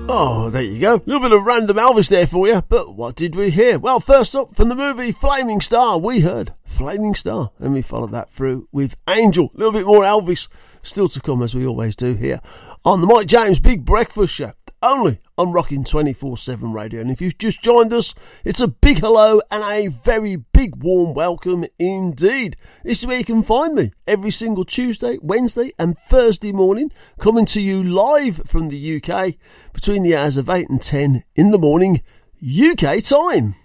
Oh, there you go. A little bit of random Elvis there for you. But what did we hear? Well, first up, from the movie Flaming Star, we heard Flaming Star. And we followed that through with Angel. A little bit more Elvis still to come, as we always do here on the Mike James Big Breakfast Show. Only on Rockin' 24/7 Radio. And if you've just joined us, it's a big hello and a very big warm welcome indeed. This is where you can find me every single Tuesday, Wednesday and Thursday morning, coming to you live from the UK between the hours of 8 and 10 in the morning UK time.